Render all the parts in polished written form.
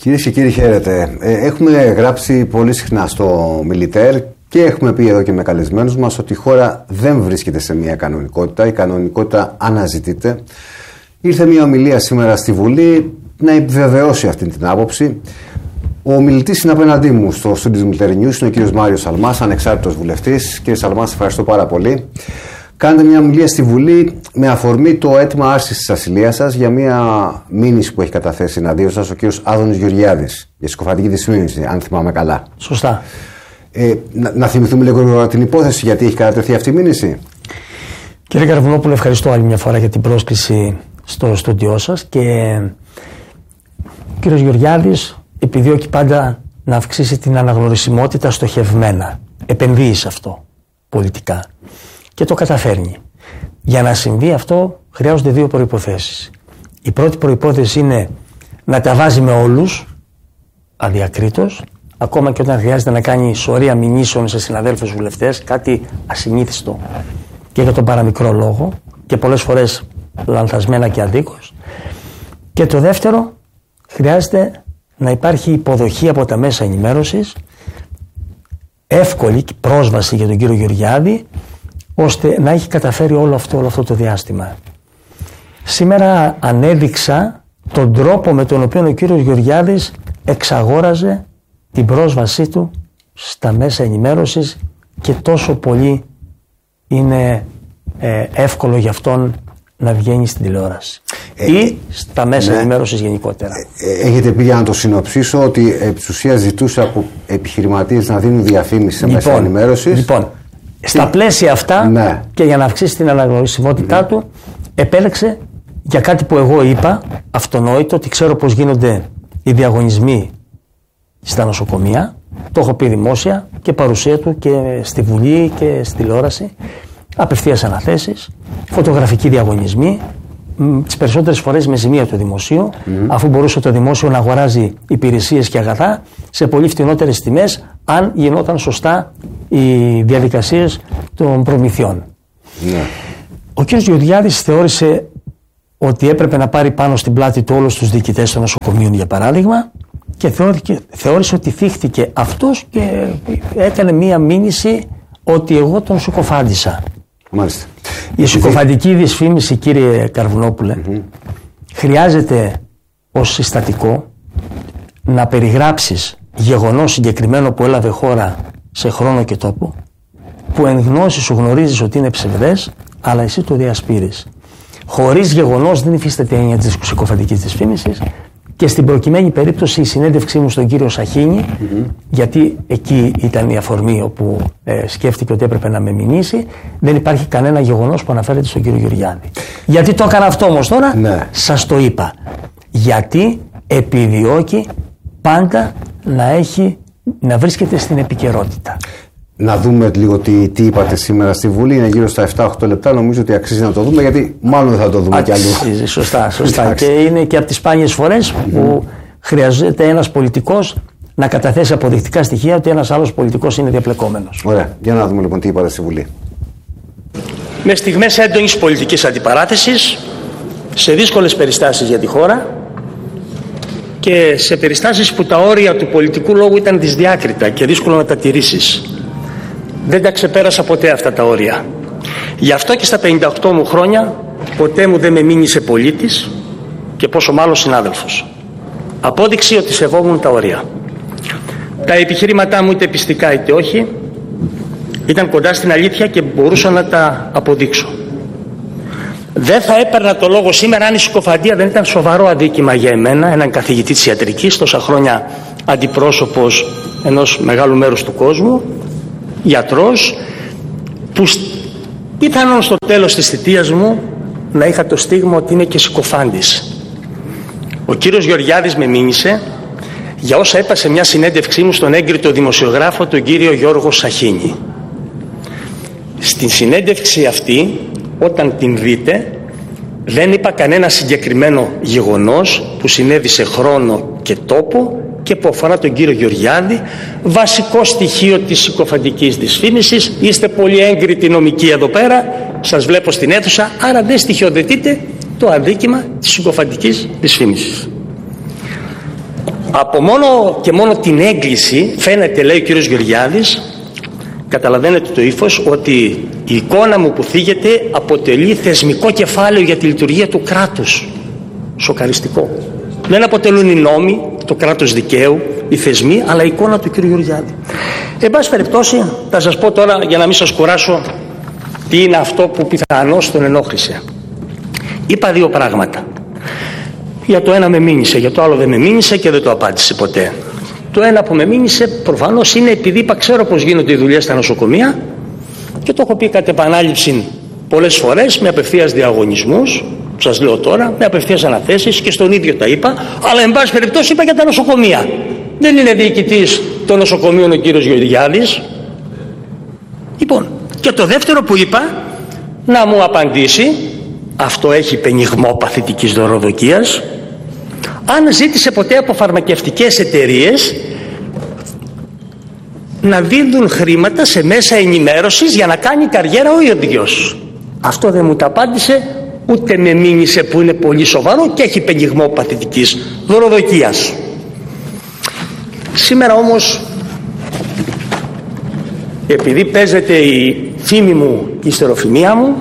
Κυρίες και κύριοι, χαίρετε. Έχουμε γράψει πολύ συχνά στο Μιλιτέρ και έχουμε πει εδώ και με καλεσμένους μας ότι η χώρα δεν βρίσκεται σε μια κανονικότητα. Η κανονικότητα αναζητείται. Ήρθε μια ομιλία σήμερα στη Βουλή να επιβεβαιώσει αυτή την άποψη. Ο ομιλητής είναι απέναντί μου στο στούντιο του Μιλιτέρ News, είναι ο κύριος Μάριος Σαλμάς, ανεξάρτητος βουλευτής. Κύριε Σαλμάς, ευχαριστώ πάρα πολύ. Κάνετε μια ομιλία στη Βουλή με αφορμή το αίτημα άρσης της ασυλίας σας για μια μήνυση που έχει καταθέσει εναντίον σας ο κύριος Άδωνης Γεωργιάδης για συκοφαντική δυσφήμιση, αν θυμάμαι καλά. Σωστά. Να θυμηθούμε λίγο την υπόθεση, γιατί έχει κατατεθεί αυτή η μήνυση. Κύριε Καρβουνόπουλο, ευχαριστώ άλλη μια φορά για την πρόσκληση στο στούντιό σας. Και ο κύριος Γεωργιάδης επιδιώκει πάντα να αυξήσει την αναγνωρισιμότητα στοχευμένα. Επενδύει σε αυτό πολιτικά. Και το καταφέρνει. Για να συμβεί αυτό χρειάζονται δύο προϋποθέσεις. Η πρώτη προϋπόθεση είναι να τα βάζει με όλους, αδιακρίτως, ακόμα και όταν χρειάζεται να κάνει σωρία μηνύσεων σε συναδέλφους βουλευτές, κάτι ασυνήθιστο και για τον παραμικρό λόγο και πολλές φορές λανθασμένα και αδίκως. Και το δεύτερο, χρειάζεται να υπάρχει υποδοχή από τα μέσα ενημέρωσης, εύκολη πρόσβαση για τον κύριο Γεωργιάδη, ώστε να έχει καταφέρει όλο αυτό το διάστημα. Σήμερα ανέδειξα τον τρόπο με τον οποίο ο κύριος Γεωργιάδης εξαγόραζε την πρόσβασή του στα μέσα ενημέρωσης και τόσο πολύ είναι εύκολο για αυτόν να βγαίνει στην τηλεόραση ή στα μέσα ενημέρωσης γενικότερα. Έχετε πει, για να το συνοψίσω, ότι επί της ουσίας ζητούσε από επιχειρηματίες να δίνουν διαφήμιση σε μέσα ενημέρωσης. Λοιπόν, στα πλαίσια αυτά και για να αυξήσει την αναγνωρισιμότητά του, επέλεξε για κάτι που εγώ είπα, αυτονόητο, ότι ξέρω πώς γίνονται οι διαγωνισμοί στα νοσοκομεία. Το έχω πει δημόσια και παρουσία του και στη Βουλή και στη τηλεόραση. Απευθείας αναθέσεις, φωτογραφικοί διαγωνισμοί, τις περισσότερες φορές με ζημία του δημοσίου, αφού μπορούσε το δημόσιο να αγοράζει υπηρεσίες και αγαθά σε πολύ φτηνότερες τιμές, αν γινόταν σωστά οι διαδικασίες των προμηθειών. Ο κ. Γεωργιάδης θεώρησε ότι έπρεπε να πάρει πάνω στην πλάτη του όλους τους διοικητές των νοσοκομείων, για παράδειγμα, και θεώρησε ότι θύχτηκε αυτός και έκανε μία μήνυση ότι εγώ τον συκοφάντησα. Μάλιστα. Η συκοφαντική δυσφήμιση, κύριε Καρβουνόπουλε, χρειάζεται ως συστατικό να περιγράψεις γεγονός συγκεκριμένο που έλαβε χώρα σε χρόνο και τόπο, που εν γνώση σου γνωρίζεις ότι είναι ψευδές, αλλά εσύ το διασπείρεις. Χωρίς γεγονός δεν υφίσταται έννοια της συκοφαντικής δυσφήμισης. Και στην προκειμένη περίπτωση η συνέντευξή μου στον κύριο Σαχίνη, γιατί εκεί ήταν η αφορμή όπου σκέφτηκε ότι έπρεπε να με μηνύσει, δεν υπάρχει κανένα γεγονός που αναφέρεται στον κύριο Γεωργιάδη. Γιατί το έκανα αυτό όμως τώρα, σας το είπα. Γιατί επιδιώκει πάντα να βρίσκεται στην επικαιρότητα. Να δούμε λίγο τι είπατε σήμερα στη Βουλή. Είναι γύρω στα 7-8 λεπτά. Νομίζω ότι αξίζει να το δούμε, γιατί μάλλον δεν θα το δούμε κι αλλού. Σωστά. Και είναι και από τις σπάνιες φορές που χρειάζεται ένας πολιτικός να καταθέσει αποδεικτικά στοιχεία ότι ένας άλλος πολιτικός είναι διαπλεκόμενος. Ωραία. Για να δούμε λοιπόν τι είπατε στη Βουλή. Με στιγμές έντονης πολιτικής αντιπαράθεσης, σε δύσκολες περιστάσεις για τη χώρα και σε περιστάσεις που τα όρια του πολιτικού λόγου ήταν δυσδιάκριτα και δύσκολο να τα τηρήσεις. Δεν τα ξεπέρασα ποτέ αυτά τα όρια. Γι' αυτό και στα 58 μου χρόνια ποτέ μου δεν με μείνησε πολίτης και πόσο μάλλον συνάδελφος. Απόδειξη ότι σεβόμουν τα όρια. Τα επιχειρήματά μου, είτε πιστικά είτε όχι, ήταν κοντά στην αλήθεια και μπορούσα να τα αποδείξω. Δεν θα έπαιρνα το λόγο σήμερα αν η συκοφαντία δεν ήταν σοβαρό αδίκημα για εμένα, έναν καθηγητή της ιατρικής, τόσα χρόνια αντιπρόσωπος ενός μεγάλου μέρους του κόσμου, γιατρός, που πιθανόν στο τέλος της θητείας μου να είχα το στίγμα ότι είναι και συκοφάντης. Ο κύριος Γεωργιάδης με μήνυσε για όσα είπα σε μια συνέντευξή μου στον έγκριτο δημοσιογράφο, τον κύριο Γιώργο Σαχίνη. Στην συνέντευξη αυτή, όταν την δείτε, δεν είπα κανένα συγκεκριμένο γεγονός που συνέβη σε χρόνο και τόπο και που αφορά τον κύριο Γεωργιάδη, βασικό στοιχείο της συκοφαντικής δυσφήμισης. Είστε πολύ έγκριτοι νομικοί εδώ πέρα, σας βλέπω στην αίθουσα, άρα δεν στοιχειοθετείτε το αδίκημα της συκοφαντικής δυσφήμισης. Από μόνο την έγκληση φαίνεται, λέει ο κύριος Γεωργιάδης, καταλαβαίνετε το ύφος, ότι η εικόνα μου που θίγεται αποτελεί θεσμικό κεφάλαιο για τη λειτουργία του κράτους. Σοκαριστικό. Δεν αποτελούν οι νόμοι, το κράτος δικαίου, οι θεσμοί, αλλά η εικόνα του κύριου Γεωργιάδη. Εν πάση περιπτώσει, θα σας πω τώρα, για να μην σας κουράσω, τι είναι αυτό που πιθανώς τον ενόχλησε. Είπα δύο πράγματα. Για το ένα με μήνυσε, για το άλλο δεν με μήνυσε και δεν το απάντησε ποτέ. Το ένα που με μήνυσε προφανώς είναι επειδή είπα, ξέρω πως γίνονται οι δουλειές στα νοσοκομεία και το έχω πει κατ' επανάληψη πολλές φορές με απευθείας διαγωνισμούς, σας λέω τώρα, με απευθείας αναθέσεις και στον ίδιο τα είπα, αλλά εν πάση περιπτώσει είπα για τα νοσοκομεία. Δεν είναι διοικητής των νοσοκομείων ο κύριος Γεωργιάδης. Λοιπόν, και το δεύτερο που είπα, να μου απαντήσει, αυτό έχει πενιγμό παθητικής δωροδοκίας, αν ζήτησε ποτέ από φαρμακευτικές εταιρείες να δίνουν χρήματα σε μέσα ενημέρωσης για να κάνει καριέρα ο ίδιος. Αυτό δεν μου τα απάντησε, ούτε με μήνυσε, που είναι πολύ σοβαρό και έχει πενιγμό παθητικής δωροδοκίας. Σήμερα όμως, επειδή παίζεται η φήμη μου, η ιστεροφημία μου,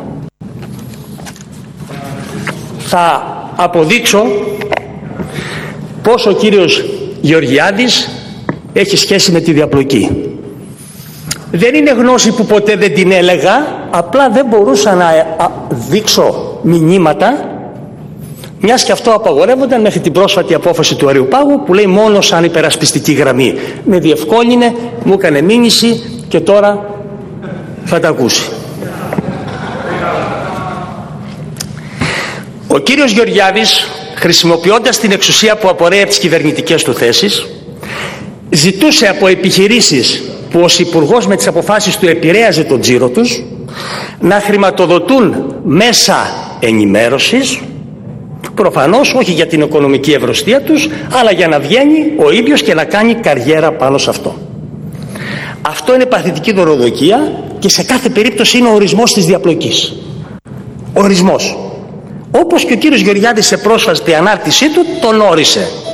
θα αποδείξω πως ο κύριος Γεωργιάδης έχει σχέση με τη διαπλοκή. Δεν είναι γνώση που ποτέ δεν την έλεγα, απλά δεν μπορούσα να δείξω μηνύματα, μιας και αυτό απαγορεύονταν μέχρι την πρόσφατη απόφαση του Αριουπάγου που λέει μόνο σαν υπερασπιστική γραμμή. Με διευκόλυνε, μου έκανε μήνυση και τώρα θα τα ακούσει. Ο κύριος Γεωργιάδης, χρησιμοποιώντας την εξουσία που απορρέει από τις κυβερνητικές του θέσεις, ζητούσε από επιχειρήσεις που ως υπουργός με τις αποφάσεις του επηρέαζε τον τζίρο τους να χρηματοδοτούν μέσα ενημέρωσης, προφανώς όχι για την οικονομική ευρωστία τους, αλλά για να βγαίνει ο ίδιος και να κάνει καριέρα πάνω σε αυτό. Αυτό είναι παθητική δωροδοκία και σε κάθε περίπτωση είναι ο ορισμός της διαπλοκής. Ορισμός. Όπως και ο κύριος Γεωργιάδης σε πρόσφατη ανάρτησή του τον όρισε.